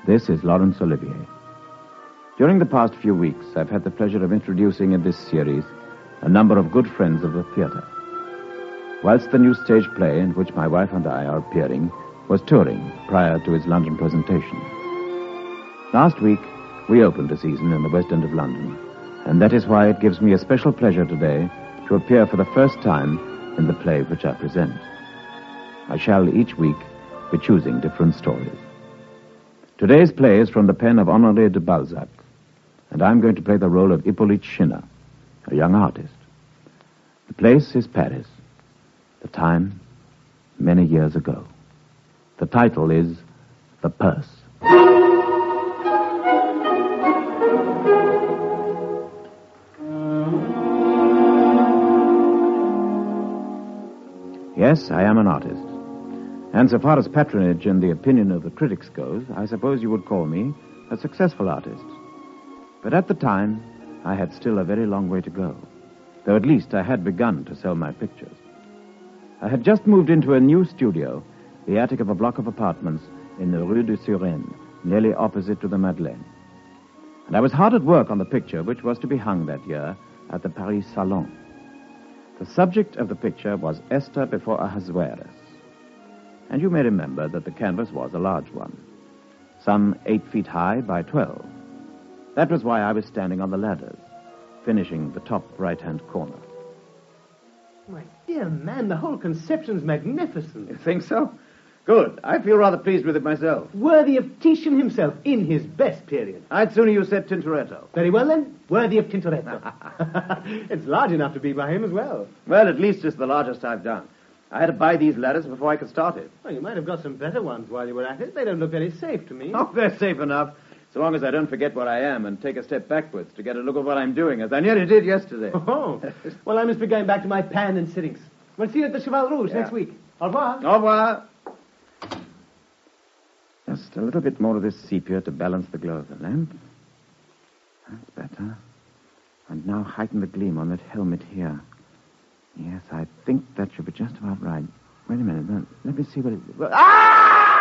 This is Laurence Olivier. During the past few weeks, I've had the pleasure of introducing in this series a number of good friends of the theater. Whilst the new stage play in which my wife and I are appearing was touring prior to its London presentation. Last week, we opened a season in the West End of London, and that is why it gives me a special pleasure today to appear for the first time in the play which I present. I shall each week be choosing different stories. Today's play is from the pen of Honoré de Balzac, and I'm going to play the role of Hippolyte Schinner, a young artist. The place is Paris. The time, many years ago. The title is The Purse. Yes, I am an artist. And so far as patronage and the opinion of the critics goes, I suppose you would call me a successful artist. But at the time, I had still a very long way to go, though at least I had begun to sell my pictures. I had just moved into a new studio, the attic of a block of apartments in the Rue de Suresnes, nearly opposite to the Madeleine. And I was hard at work on the picture which was to be hung that year at the Paris Salon. The subject of the picture was Esther before Ahasuerus. And you may remember that the canvas was a large one, some 8 feet high by 12. That was why I was standing on the ladders, finishing the top right-hand corner. My dear man, the whole conception's magnificent. You think so? Good. I feel rather pleased with it myself. Worthy of Titian himself in his best period. I'd sooner you said Tintoretto. Very well, then. Worthy of Tintoretto. It's large enough to be by him as well. Well, at least it's the largest I've done. I had to buy these ladders before I could start it. Well, you might have got some better ones while you were at it. They don't look very safe to me. Oh, they're safe enough, so long as I don't forget what I am and take a step backwards to get a look at what I'm doing, as I nearly did yesterday. Oh. Well, I must be going back to my pan and sittings. We'll see you at the Cheval Rouge next week. Au revoir. Au revoir. Just a little bit more of this sepia to balance the glow of the lamp. That's better. And now heighten the gleam on that helmet here. Yes, I think that should be just about right. Wait a minute. Let me see what it... Ah!